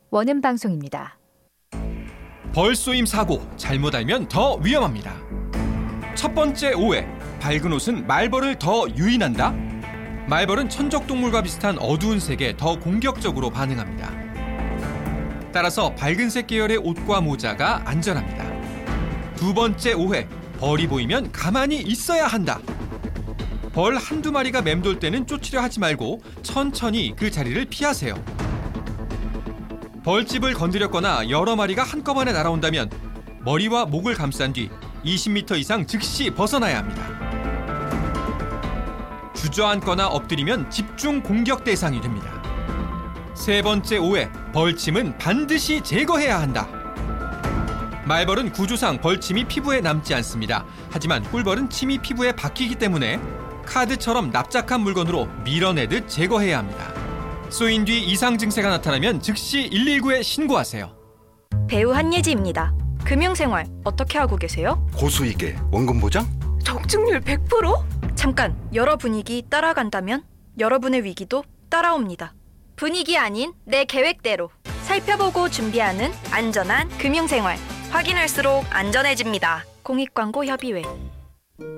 원음 방송입니다. 벌쏘임 사고, 잘못 알면 더 위험합니다. 첫 번째 오해, 밝은 옷은 말벌을 더 유인한다? 말벌은 천적동물과 비슷한 어두운 색에 더 공격적으로 반응합니다. 따라서 밝은색 계열의 옷과 모자가 안전합니다. 두 번째 오해, 벌이 보이면 가만히 있어야 한다. 벌 한두 마리가 맴돌 때는 쫓으려 하지 말고 천천히 그 자리를 피하세요. 벌집을 건드렸거나 여러 마리가 한꺼번에 날아온다면 머리와 목을 감싼 뒤 20m 이상 즉시 벗어나야 합니다. 주저앉거나 엎드리면 집중 공격 대상이 됩니다. 세 번째 오해, 벌침은 반드시 제거해야 한다. 말벌은 구조상 벌침이 피부에 남지 않습니다. 하지만 꿀벌은 침이 피부에 박히기 때문에 카드처럼 납작한 물건으로 밀어내듯 제거해야 합니다. 쏘인 뒤 이상 증세가 나타나면 즉시 119에 신고하세요. 배우 한예지입니다. 금융생활 어떻게 하고 계세요? 고수익에 원금 보장? 적중률 100%? 잠깐, 여러 분위기 따라간다면 여러분의 위기도 따라옵니다. 분위기 아닌 내 계획대로 살펴보고 준비하는 안전한 금융생활. 확인할수록 안전해집니다. 공익광고협의회.